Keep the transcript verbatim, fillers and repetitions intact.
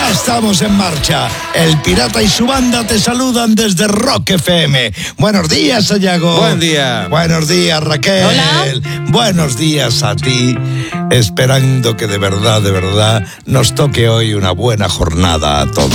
Ya estamos en marcha. El Pirata y su banda te saludan desde Rock F M. Buenos días, Sayago. Buen día. Buenos días, Raquel. Hola. Buenos días a ti. Esperando que de verdad, de verdad, nos toque hoy una buena jornada a todos.